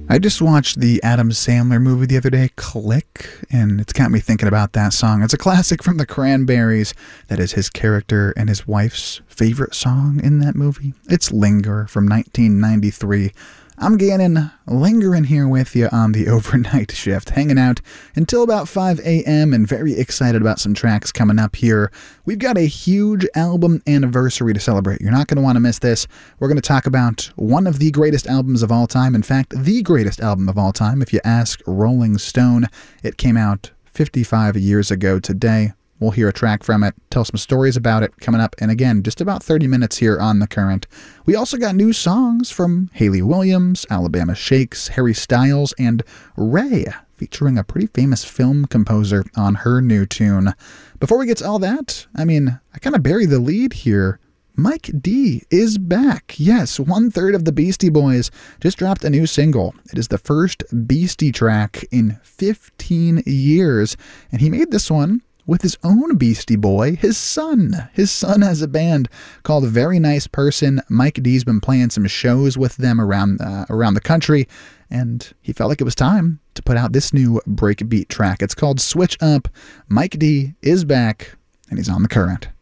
I just watched the Adam Sandler movie the other day, Click, and it's got me thinking about that song. It's a classic from the Cranberries that is his character and his wife's favorite song in that movie. It's Linger from 1993. I'm Gannon, lingering here with you on the overnight shift, hanging out until about 5 a.m. and very excited about some tracks coming up here. We've got a huge album anniversary to celebrate. You're not going to want to miss this. We're going to talk about one of the greatest albums of all time. In fact, the greatest album of all time. If you ask Rolling Stone, it came out 55 years ago today. We'll hear a track from it, tell some stories about it coming up, and again, just about 30 minutes here on The Current. We also got new songs from Hayley Williams, Alabama Shakes, Harry Styles, and Ray, featuring a pretty famous film composer on her new tune. Before we get to all that, I kind of bury the lead here. Mike D is back. Yes, 1/3 of the Beastie Boys just dropped a new single. It is the first Beastie track in 15 years, and he made this one with his own Beastie Boy, his son. His son has a band called Very Nice Person. Mike D's been playing some shows with them around the country, and he felt like it was time to put out this new breakbeat track. It's called Switch Up. Mike D is back, and he's on The Current.